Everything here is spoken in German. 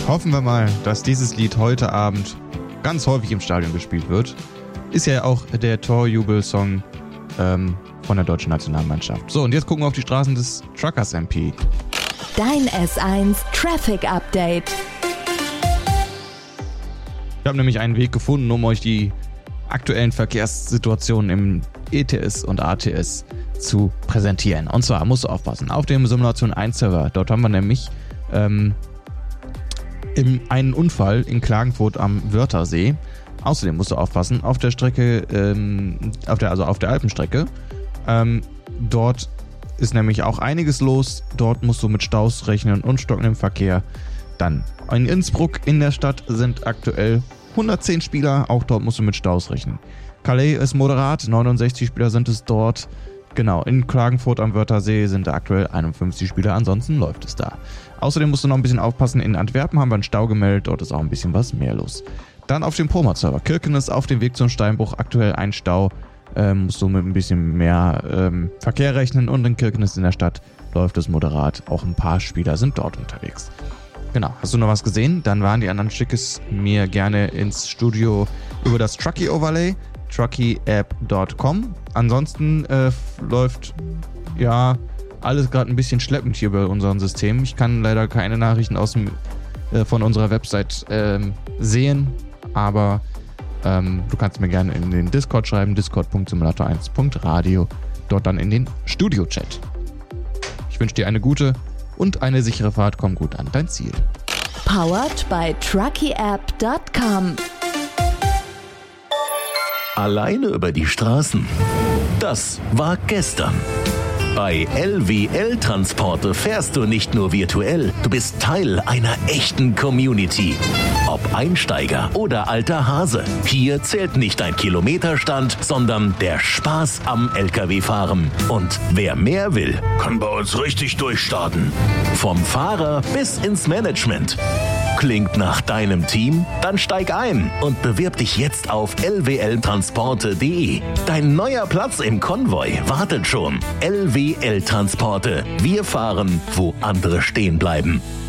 hoffen wir mal, dass dieses Lied heute Abend ganz häufig im Stadion gespielt wird. Ist ja auch der Torjubelsong von der deutschen Nationalmannschaft. So, und jetzt gucken wir auf die Straßen des Truckers MP. Dein S1 Traffic Update. Ich habe nämlich einen Weg gefunden, um euch die aktuellen Verkehrssituationen im ETS und ATS zu präsentieren. Und zwar musst du aufpassen, auf dem Simulation 1 Server, dort haben wir nämlich einen Unfall in Klagenfurt am Wörthersee. Außerdem musst du aufpassen, auf der Strecke, auf der Alpenstrecke, dort ist nämlich auch einiges los. Dort musst du mit Staus rechnen und stockendem Verkehr. Dann in Innsbruck in der Stadt sind aktuell 110 Spieler, auch dort musst du mit Staus rechnen. Calais ist moderat, 69 Spieler sind es dort. Genau, in Klagenfurt am Wörthersee sind aktuell 51 Spieler, ansonsten läuft es da. Außerdem musst du noch ein bisschen aufpassen, in Antwerpen haben wir einen Stau gemeldet, dort ist auch ein bisschen was mehr los. Dann auf dem Promat-Server. Kirkenes auf dem Weg zum Steinbruch, aktuell ein Stau, musst du mit ein bisschen mehr Verkehr rechnen und in Kirkenes in der Stadt läuft es moderat, auch ein paar Spieler sind dort unterwegs. Genau, hast du noch was gesehen? Dann waren die anderen, schick es mir gerne ins Studio über das Truckee Overlay, truckee-app.com. Ansonsten läuft ja alles gerade ein bisschen schleppend hier bei unserem System. Ich kann leider keine Nachrichten von unserer Website sehen, aber du kannst mir gerne in den Discord schreiben, discord.simulator1.radio, dort dann in den Studio-Chat. Ich wünsche dir eine gute und eine sichere Fahrt, komm gut an dein Ziel. Powered by truckeeapp.com. Alleine über die Straßen. Das war gestern. Bei LWL Transporte fährst du nicht nur virtuell, du bist Teil einer echten Community. Ob Einsteiger oder alter Hase, hier zählt nicht dein Kilometerstand, sondern der Spaß am LKW-Fahren. Und wer mehr will, kann bei uns richtig durchstarten. Vom Fahrer bis ins Management. Klingt nach deinem Team? Dann steig ein und bewirb dich jetzt auf lwltransporte.de. Dein neuer Platz im Konvoi wartet schon. LWL Transporte. Wir fahren, wo andere stehen bleiben.